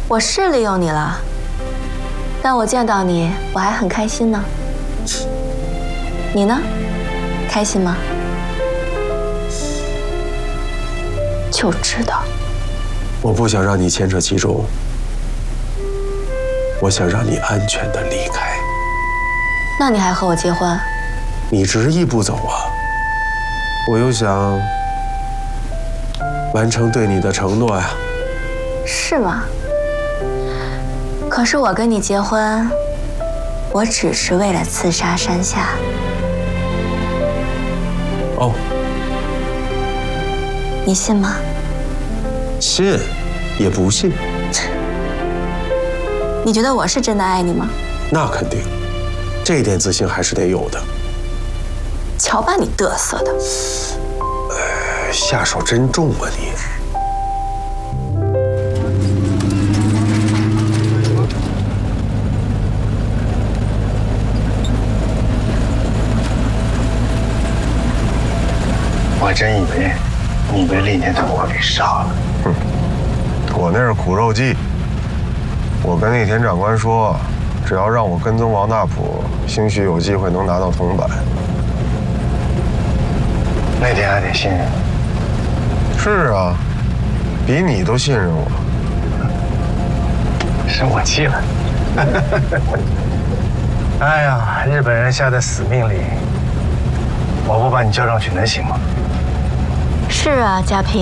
我是利用你了，但我见到你，我还很开心呢。你呢？开心吗？就知道。 我不想让你牵扯其中，我想让你安全的离开。 那你还和我结婚？ 你执意不走啊！我又想完成对你的承诺呀。 是吗？可是我跟你结婚，我只是为了刺杀山下。 哦， 你信吗？ 信也不信。 你觉得我是真的爱你吗？ 那肯定，这点自信还是得有的。 瞧把你嘚瑟的！ 下手真重啊你！ 我真以为你被厉天同我给杀了。 哼，我那是苦肉计。我跟厉田长官说，只要让我跟踪王大普，兴许有机会能拿到铜板。 那天还得信任你。 是啊，比你都信任我。 生我气了。哎呀，日本人下的死命令，我不把你叫上去能行吗？ 是啊，嘉平，